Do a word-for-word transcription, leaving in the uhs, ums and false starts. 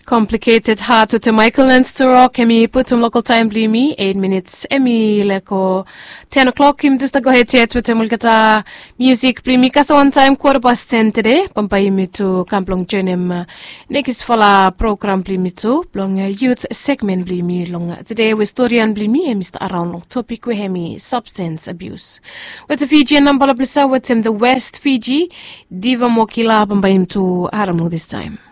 Complicated heart to Michael and Sturo kemi putum local time blimi eight minutes emi leko ten o'clock kim just go ahead chat with mulkata music blimi kasa one time quarter past ten today pampai mitu kamplong jenem next fala program blimi tu long youth segment blimi long today we storian blimi e Mister around long topic we hemi substance abuse with the Fijian number blisa with him the West Fiji diva mokila pampai mitu haram this time.